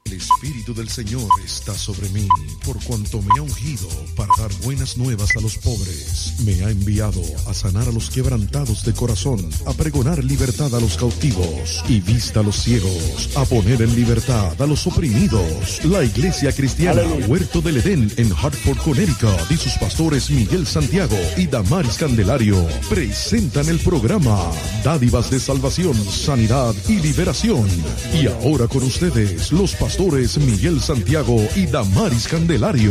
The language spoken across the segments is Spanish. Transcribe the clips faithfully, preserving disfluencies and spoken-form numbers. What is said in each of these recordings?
El Espíritu del Señor está sobre mí, por cuanto me ha ungido para dar buenas nuevas a los pobres. Me ha enviado a sanar a los quebrantados de corazón, a pregonar libertad a los cautivos y vista a los ciegos, a poner en libertad a los oprimidos. La Iglesia Cristiana Huerto del Edén en Hartford, Connecticut, y sus pastores Miguel Santiago y Damaris Candelario presentan el programa Dádivas de Salvación, Sanidad y Liberación. Y ahora con ustedes, los pastores Miguel Santiago y Damaris Candelario.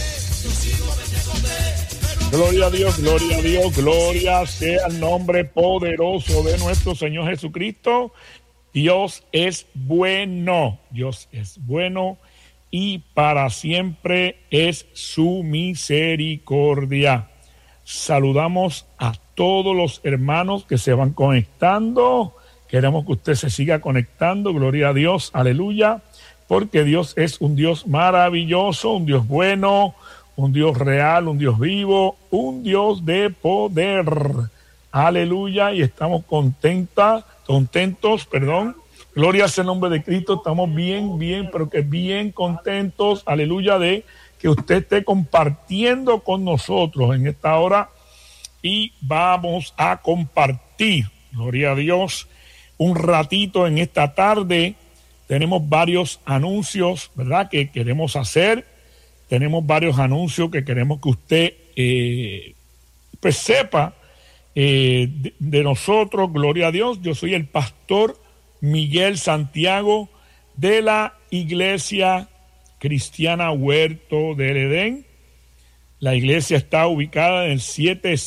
Gloria a Dios, gloria a Dios, gloria sea el nombre poderoso de nuestro Señor Jesucristo. Dios es bueno, Dios es bueno y para siempre es su misericordia. Saludamos a todos los hermanos que se van conectando. Queremos que usted se siga conectando, gloria a Dios, aleluya, porque Dios es un Dios maravilloso, un Dios bueno, un Dios real, un Dios vivo, un Dios de poder, aleluya, y estamos contentas, contentos, perdón, gloria sea el nombre de Cristo, estamos bien, bien, pero que bien contentos, aleluya, de que usted esté compartiendo con nosotros en esta hora y vamos a compartir, gloria a Dios, un ratito en esta tarde. Tenemos varios anuncios, ¿verdad?, que queremos hacer. Tenemos varios anuncios que queremos que usted eh, pues sepa eh, de, de nosotros. Gloria a Dios. Yo soy el pastor Miguel Santiago de la Iglesia Cristiana Huerto del Edén. La iglesia está ubicada en el setecientos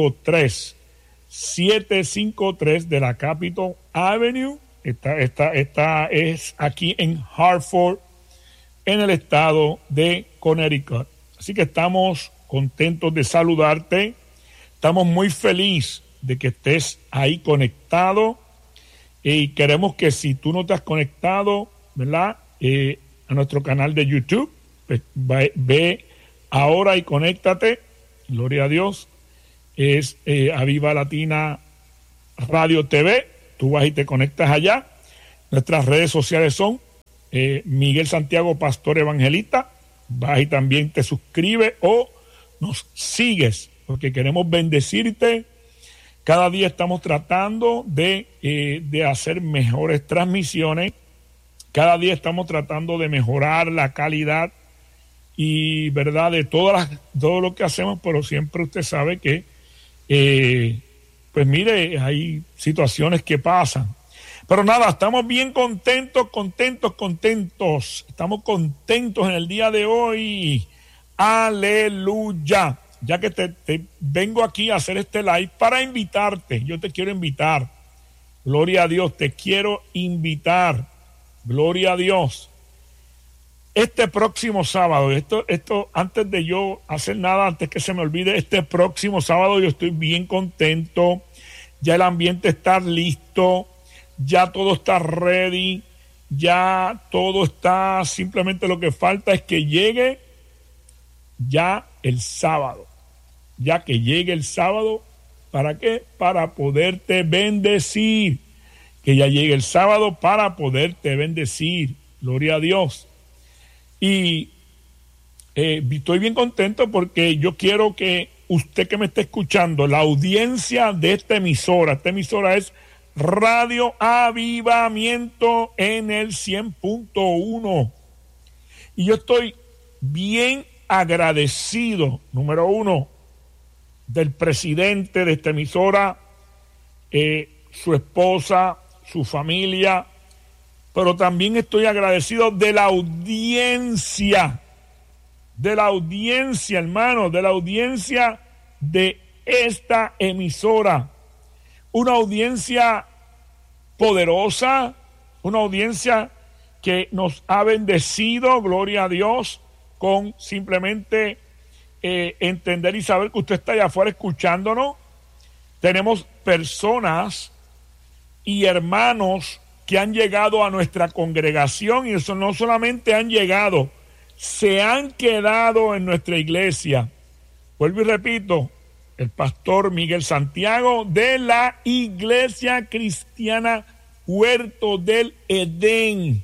cincuenta y tres de la Capitol Avenue. Esta, esta, esta es aquí en Hartford, en el estado de Connecticut. Así que estamos contentos de saludarte. Estamos muy felices de que estés ahí conectado. Y queremos que si tú no te has conectado, ¿verdad?, Eh, a nuestro canal de YouTube, pues, ve, ve ahora y conéctate. Gloria a Dios. Es eh, Aviva Latina Radio T V. Tú vas y te conectas allá. Nuestras redes sociales son eh, Miguel Santiago Pastor Evangelista. Vas y también te suscribes o nos sigues, porque queremos bendecirte. Cada día estamos tratando de, eh, de hacer mejores transmisiones. Cada día estamos tratando de mejorar la calidad y, verdad, de todas las, todo lo que hacemos, pero siempre usted sabe que eh, pues mire, hay situaciones que pasan. Pero nada, estamos bien contentos, contentos, contentos. Estamos contentos en el día de hoy. Aleluya. Ya que te, te vengo aquí a hacer este live para invitarte. Yo te quiero invitar. Gloria a Dios, te quiero invitar. Gloria a Dios. Este próximo sábado, esto, esto antes de yo hacer nada, antes que se me olvide, este próximo sábado yo estoy bien contento. Ya el ambiente está listo, ya todo está ready, ya todo está, simplemente lo que falta es que llegue ya el sábado, ya que llegue el sábado, ¿para qué? Para poderte bendecir, que ya llegue el sábado para poderte bendecir, gloria a Dios. Y eh, estoy bien contento porque yo quiero que usted que me está escuchando, la audiencia de esta emisora, esta emisora es Radio Avivamiento en el cien punto uno. Y yo estoy bien agradecido, número uno, del presidente de esta emisora, eh, su esposa, su familia, pero también estoy agradecido de la audiencia, de la audiencia, hermano, de la audiencia de esta emisora. Una audiencia poderosa, una audiencia que nos ha bendecido, gloria a Dios, con simplemente eh, entender y saber que usted está allá afuera escuchándonos. Tenemos personas y hermanos que han llegado a nuestra congregación, y eso no solamente han llegado, se han quedado en nuestra iglesia. Vuelvo y repito, el pastor Miguel Santiago de la Iglesia Cristiana Huerto del Edén,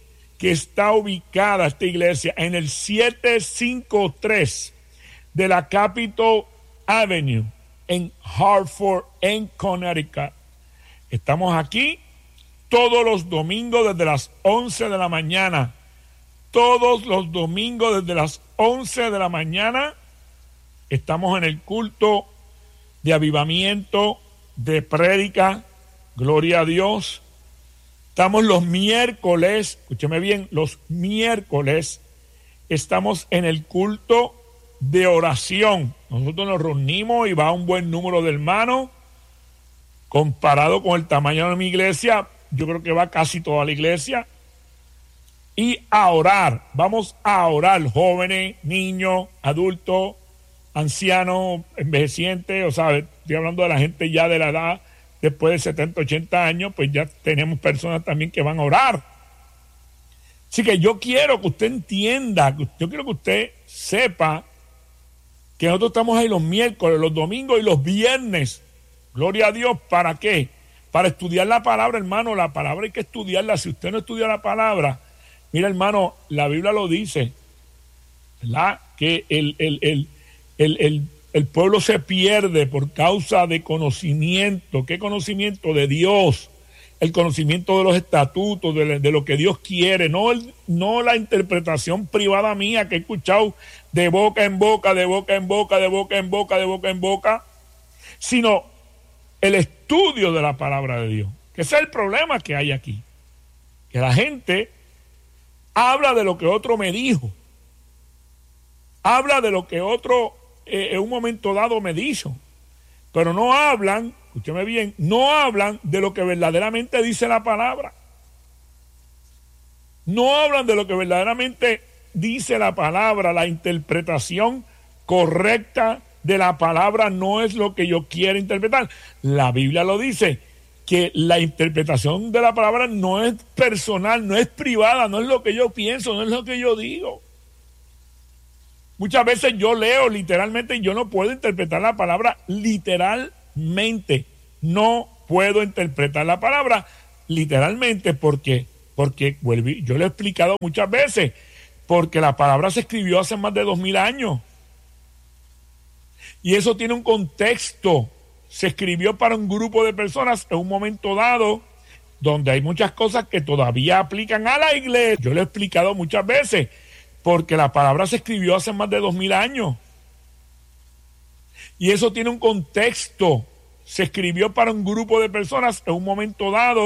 que está ubicada esta iglesia en el setecientos cincuenta y tres de la Capitol Avenue en Hartford, en Connecticut. Estamos aquí todos los domingos desde las once de la mañana. Todos los domingos desde las once de la mañana estamos en el culto de avivamiento, de prédica, gloria a Dios. Estamos los miércoles, escúcheme bien, los miércoles estamos en el culto de oración. Nosotros nos reunimos y va un buen número de hermanos. Comparado con el tamaño de mi iglesia, yo creo que va casi toda la iglesia. Y a orar, vamos a orar, jóvenes, niños, adultos, ancianos, envejecientes, o sea, estoy hablando de la gente ya de la edad, después de setenta, ochenta años, pues ya tenemos personas también que van a orar. Así que yo quiero que usted entienda, yo quiero que usted sepa que nosotros estamos ahí los miércoles, los domingos y los viernes. Gloria a Dios, ¿para qué? Para estudiar la palabra, hermano. La palabra hay que estudiarla. Si usted no estudia la palabra, mira, hermano, la Biblia lo dice, ¿verdad? Que el, el, el, el, el, el pueblo se pierde por causa de conocimiento. ¿Qué conocimiento? De Dios. El conocimiento de los estatutos, de, de lo que Dios quiere, no, el, no la interpretación privada mía que he escuchado de boca en boca, de boca en boca, de boca en boca, de boca en boca, sino el estudio de la palabra de Dios. Que ese es el problema que hay aquí. Que la gente habla de lo que otro me dijo. Habla de lo que otro eh, en un momento dado me dijo. Pero no hablan, escúcheme bien, no hablan de lo que verdaderamente dice la palabra. No hablan de lo que verdaderamente dice la palabra. La interpretación correcta de la palabra no es lo que yo quiero interpretar. La Biblia lo dice, que la interpretación de la palabra no es personal, no es privada, no es lo que yo pienso, no es lo que yo digo. Muchas veces yo leo literalmente y yo no puedo interpretar la palabra literalmente. No puedo interpretar la palabra literalmente porque, porque yo lo he explicado muchas veces, porque la palabra se escribió hace más de dos mil años. Y eso tiene un contexto. Se escribió para un grupo de personas en un momento dado, donde hay muchas cosas que todavía aplican a la iglesia. Yo lo he explicado muchas veces, porque la palabra se escribió hace más de dos mil años. Y eso tiene un contexto. Se escribió para un grupo de personas en un momento dado,